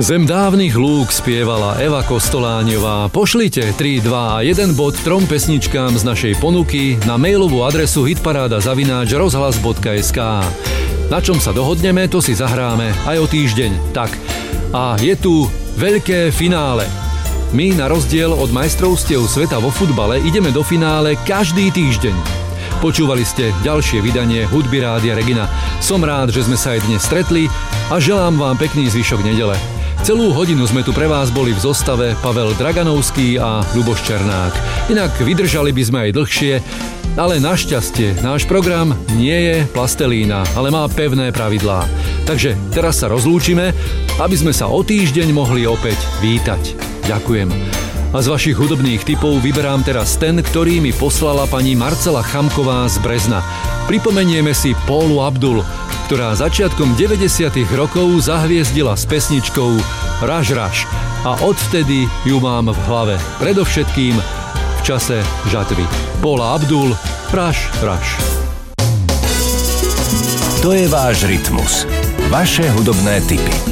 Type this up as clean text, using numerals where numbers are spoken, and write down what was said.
Zem dávnych lúk spievala Eva Kostoláňová. Pošlite 3, 2 a 1 bod 3 pesničkám z našej ponuky na mailovú adresu hitparáda@rozhlas.sk. Na čom sa dohodneme, to si zahráme aj o týždeň. Tak, a je tu veľké finále. My na rozdiel od majstrovstiev sveta vo futbale ideme do finále každý týždeň. Počúvali ste ďalšie vydanie Hudby Rádia Regina. Som rád, že sme sa aj dnes stretli a želám vám pekný zvyšok nedele. Celú hodinu sme tu pre vás boli v zostave Pavel Draganovský a Ľuboš Černák. Inak vydržali by sme aj dlhšie, ale našťastie náš program nie je plastelína, ale má pevné pravidlá. Takže teraz sa rozlúčime, aby sme sa o týždeň mohli opäť vítať. Ďakujem. A z vašich hudobných tipov vyberám teraz ten, ktorý mi poslala pani Marcela Chamková z Brezna. Pripomenieme si Paulu Abdul, ktorá začiatkom 90. rokov zahviezdila s pesničkou Rush Rush a odvtedy ju mám v hlave, predovšetkým v čase žatvy. Paula Abdul, Rush Rush. To je váš rytmus, vaše hudobné tipy.